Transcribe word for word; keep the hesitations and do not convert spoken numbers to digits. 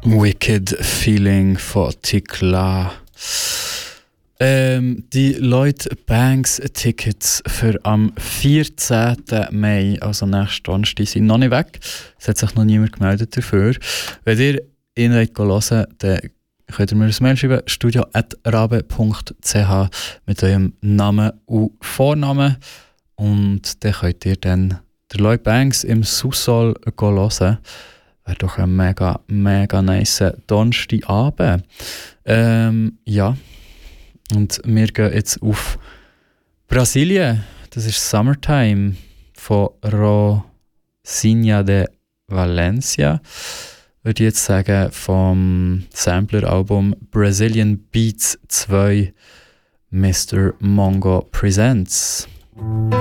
Wicked Feeling von Tikla. Ähm, die Lloyd Banks Tickets für am vierzehnten Mai, also nächsten Donnerstag, sind noch nicht weg. Es hat sich noch niemand gemeldet dafür. Wenn ihr ihn hören wollt, dann könnt ihr mir ein Mail schreiben, studio at rabe punkt c h mit eurem Namen und Vornamen. Und dann könnt ihr dann der Lloyd Banks im Sous-Sol hören. Wäre doch ein mega, mega nice Donnerstagabend. Ähm, ja. Und wir gehen jetzt auf Brasilien. Das ist Summertime von Rosinha de Valencia. Würde ich jetzt sagen, vom Sampler-Album Brazilian Beats zwei Mister Mongo Presents.